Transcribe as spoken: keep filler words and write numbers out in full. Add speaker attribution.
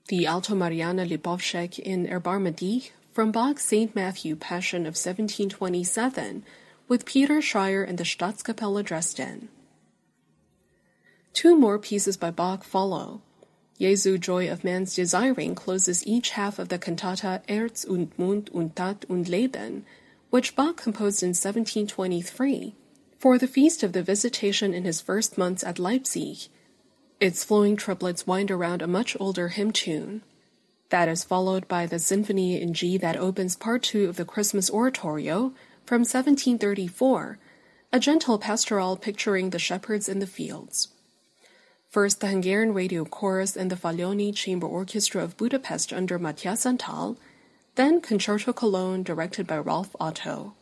Speaker 1: The Alto Mariana Libovšek in Erbarme dich from Bach's Saint Matthew Passion of seventeen twenty-seven with Peter Schreier and the Staatskapelle Dresden. Two more pieces by Bach follow. Jesu Joy of Man's Desiring closes each half of the cantata Herz und Mund und Tat und Leben, which Bach composed in seventeen twenty-three, for the feast of the Visitation in his first months at Leipzig. Its flowing triplets wind around a much older hymn tune. That is followed by the Symphony in G that opens part two of the Christmas Oratorio from seventeen thirty-four, a gentle pastoral picturing the shepherds in the fields. First the Hungarian Radio Chorus and the Falioni Chamber Orchestra of Budapest under Matthias Antal, then Concerto Cologne directed by Rolf Otto.